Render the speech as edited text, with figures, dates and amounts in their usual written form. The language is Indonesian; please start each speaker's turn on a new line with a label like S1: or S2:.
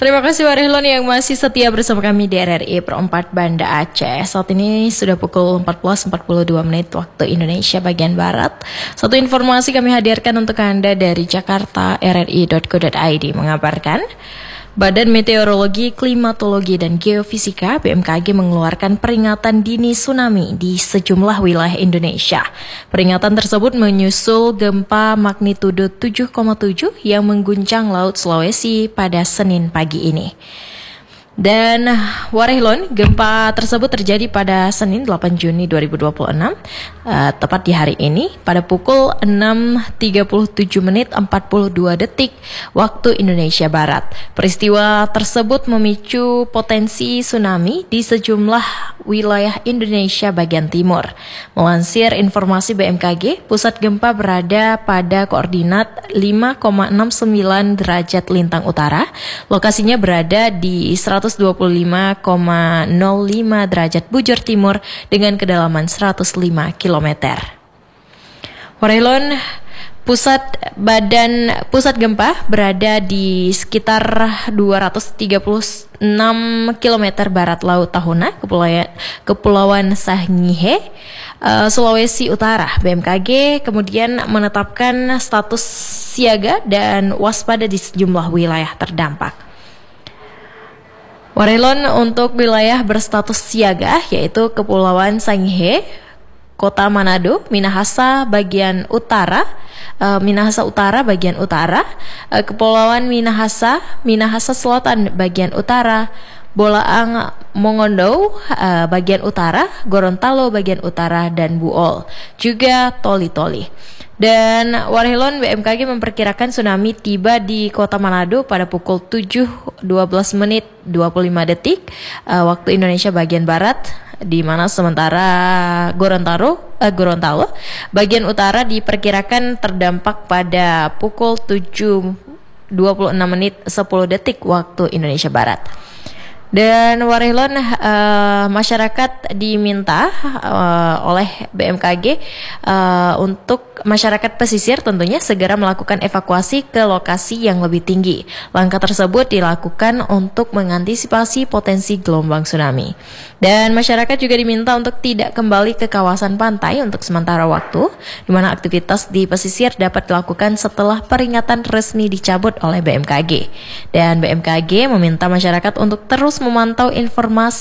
S1: Terima kasih Warilon yang masih setia bersama kami di RRI Pro 4 Banda Aceh. Saat ini sudah pukul 14.42 waktu Indonesia bagian Barat. Satu informasi kami hadirkan untuk Anda dari Jakarta, rri.co.id mengabarkan Badan Meteorologi, Klimatologi, dan Geofisika BMKG mengeluarkan peringatan dini tsunami di sejumlah wilayah Indonesia. Peringatan tersebut menyusul gempa magnitudo 7,7 yang mengguncang Laut Sulawesi pada Senin pagi ini. Dan Warilon, gempa tersebut terjadi pada Senin 8 Juni 2026, tepat di hari ini pada pukul 6.37 42 waktu Indonesia Barat. Peristiwa tersebut memicu potensi tsunami di sejumlah wilayah Indonesia bagian timur. Melansir informasi BMKG, pusat gempa berada pada koordinat 5,69 derajat lintang utara. Lokasinya berada di 125,05 derajat bujur timur dengan kedalaman 105 km. Warilon, pusat gempa berada di sekitar 236 km barat Laut Tahuna, Kepulauan Sangihe, Sulawesi Utara. BMKG kemudian menetapkan status siaga dan waspada di sejumlah wilayah terdampak. Warilon, untuk wilayah berstatus siaga yaitu Kepulauan Sangihe, Kota Manado, Minahasa Utara bagian utara, Kepulauan Minahasa Selatan bagian utara, Bolaang Mongondo bagian utara, Gorontalo bagian utara, dan Buol, juga Toli-Toli. Dan Warilon, BMKG memperkirakan tsunami tiba di Kota Manado pada pukul 7.12 waktu Indonesia bagian Barat, di mana sementara Gorontalo bagian utara diperkirakan terdampak pada pukul 7.26 waktu Indonesia Barat. Dan Warilon, masyarakat diminta oleh BMKG untuk masyarakat pesisir tentunya segera melakukan evakuasi ke lokasi yang lebih tinggi. Langkah tersebut dilakukan untuk mengantisipasi potensi gelombang tsunami. Dan masyarakat juga diminta untuk tidak kembali ke kawasan pantai untuk sementara waktu, di mana aktivitas di pesisir dapat dilakukan setelah peringatan resmi dicabut oleh BMKG. Dan BMKG meminta masyarakat untuk terus memantau informasi